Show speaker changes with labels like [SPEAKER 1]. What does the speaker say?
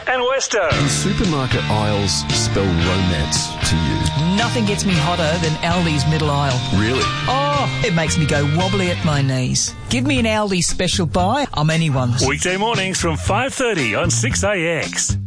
[SPEAKER 1] and Westo.
[SPEAKER 2] Do supermarket aisles spell romance to you?
[SPEAKER 3] Nothing gets me hotter than Aldi's middle aisle.
[SPEAKER 2] Really?
[SPEAKER 3] Oh, it makes me go wobbly at my knees. Give me an Aldi special buy, I'm anyone's.
[SPEAKER 1] Weekday mornings from 5:30 on 6AX.